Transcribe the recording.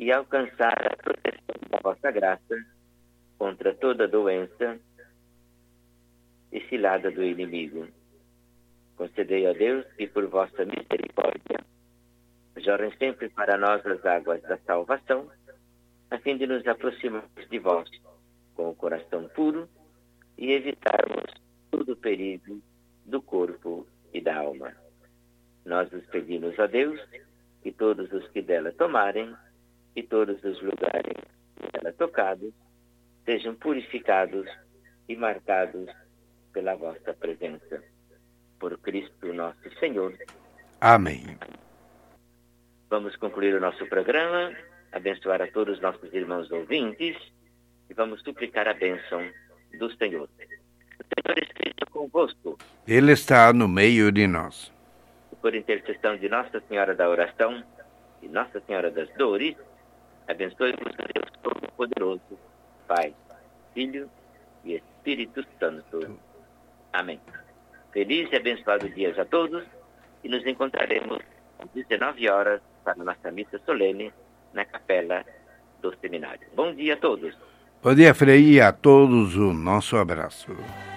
e alcançar a proteção da vossa graça contra toda doença e cilada do inimigo. Concedei a Deus que, por vossa misericórdia, jorrem sempre para nós as águas da salvação, a fim de nos aproximarmos de vós com o coração puro e evitarmos todo o perigo do corpo e da alma. Nós os pedimos a Deus que todos os que dela tomarem e todos os lugares dela tocados sejam purificados e marcados pela vossa presença. Por Cristo nosso Senhor. Amém. Vamos concluir o nosso programa, abençoar a todos os nossos irmãos ouvintes e vamos suplicar a bênção do Senhor. O Senhor esteja convosco. Ele está no meio de nós. Por intercessão de Nossa Senhora da Oração e Nossa Senhora das Dores, abençoe-vos a Deus Todo-Poderoso, Pai, Filho e Espírito Santo. Amém. Feliz e abençoado dias a todos e nos encontraremos às 19 horas para a nossa missa solene na capela do seminário. Bom dia a todos. Bom dia, Frei, e a todos o nosso abraço.